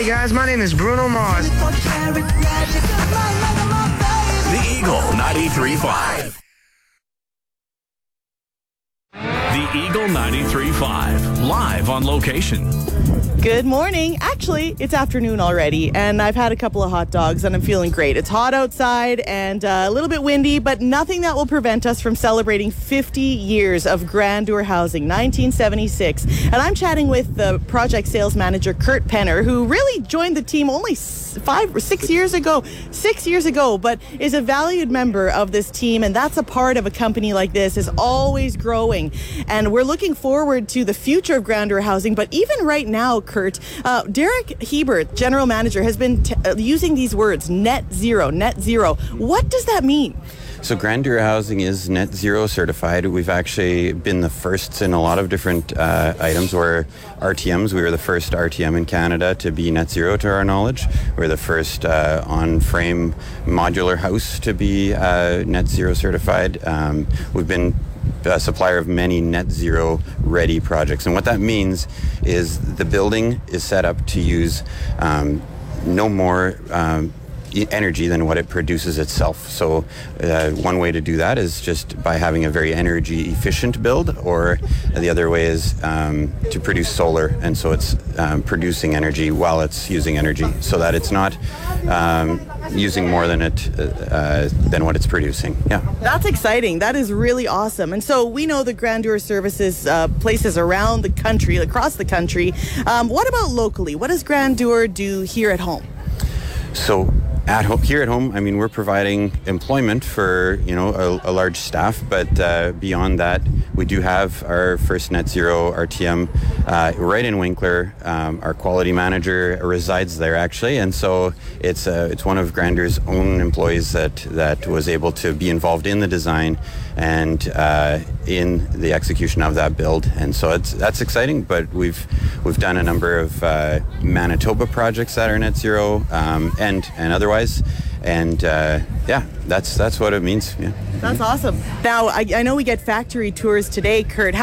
Hey guys, my name is Bruno Mars. The Eagle 93.5. The Eagle 93.5, live on location. Good morning. Actually, it's afternoon already, and I've had a couple of hot dogs, and I'm feeling great. It's hot outside and a little bit windy, but nothing that will prevent us from celebrating 50 years of Grandeur Housing, 1976. And I'm chatting with the project sales manager, Kurt Penner, who really joined the team only 5 or 6 years ago. 6 years ago, but is a valued member of this team, and that's a part of a company like this, is always growing. And we're looking forward to the future of Grandeur Housing, but even right now, Kurt, Derek Hebert, general manager, has been using these words, net zero. What does that mean? So Grandeur Housing is net zero certified. We've actually been the firsts in a lot of different items. We're RTMs. We were the first RTM in Canada to be net zero to our knowledge. We're the first on-frame modular house to be net zero certified. We've been a supplier of many net zero ready projects. And what that means is the building is set up to use no more energy than what it produces itself. So one way to do that is just by having a very energy efficient build, or the other way is to produce solar, and so it's producing energy while it's using energy, so that it's not using more than what it's producing. Yeah, that's exciting. That is really awesome. And so we know the Grandeur services places around the country, across the country. What about locally? What does Grandeur do here at home? So here at home, I mean, we're providing employment for, a large staff, but beyond that, we do have our first net zero RTM right in Winkler. Our quality manager resides there, actually, and so it's one of Grandeur's own employees that was able to be involved in the design and in the execution of that build, and so that's exciting. But we've done a number of Manitoba projects that are net zero and otherwise. And that's what it means. Yeah. That's awesome. Now, I know we get factory tours today, Kurt.